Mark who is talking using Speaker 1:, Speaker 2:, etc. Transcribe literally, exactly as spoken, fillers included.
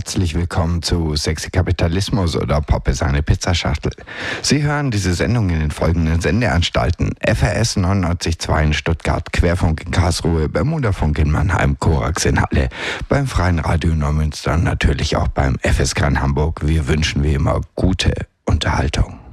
Speaker 1: herzlich willkommen zu Sexy Kapitalismus oder Pop ist eine Pizzaschachtel. Sie hören diese Sendung in den folgenden Sendeanstalten: F R S neunundneunzig Komma zwei in Stuttgart, Querfunk in Karlsruhe, Bermudafunk in Mannheim, Korax in Halle, beim Freien Radio Neumünster und natürlich auch beim F S K in Hamburg. Wir wünschen wie immer gute Unterhaltung.